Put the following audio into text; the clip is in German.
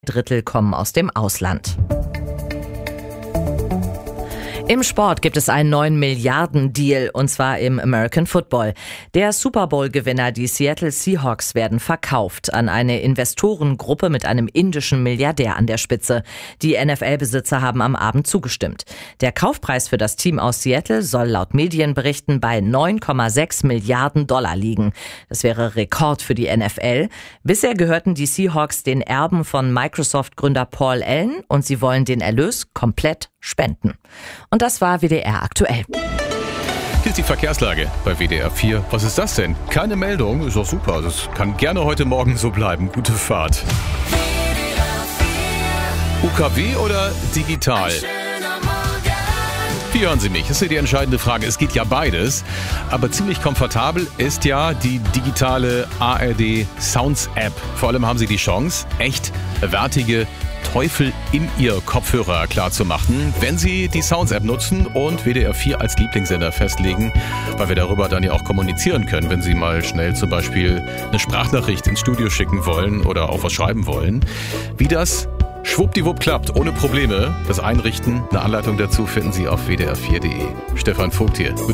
Drittel kommen aus dem Ausland. Im Sport gibt es einen neuen Milliarden-Deal, und zwar im American Football. Der Super Bowl-Gewinner, die Seattle Seahawks, werden verkauft an eine Investorengruppe mit einem indischen Milliardär an der Spitze. Die NFL-Besitzer haben am Abend zugestimmt. Der Kaufpreis für das Team aus Seattle soll laut Medienberichten bei 9,6 Milliarden Dollar liegen. Das wäre Rekord für die NFL. Bisher gehörten die Seahawks den Erben von Microsoft-Gründer Paul Allen und sie wollen den Erlös komplett spenden. Und das war WDR aktuell. Hier ist die Verkehrslage bei WDR 4. Was ist das denn? Keine Meldung? Ist doch super. Das kann gerne heute Morgen so bleiben. Gute Fahrt. UKW oder digital? Wie hören Sie mich? Das ist ja die entscheidende Frage. Es geht ja beides. Aber ziemlich komfortabel ist ja die digitale ARD Sounds App. Vor allem haben Sie die Chance, echt wertige Teufel in Ihr Kopfhörer klarzumachen, wenn Sie die Sounds-App nutzen und WDR 4 als Lieblingssender festlegen, weil wir darüber dann ja auch kommunizieren können, wenn Sie mal schnell zum Beispiel eine Sprachnachricht ins Studio schicken wollen oder auch was schreiben wollen. Wie das schwuppdiwupp klappt, ohne Probleme, das Einrichten, eine Anleitung dazu finden Sie auf wdr4.de. Stefan Vogt hier.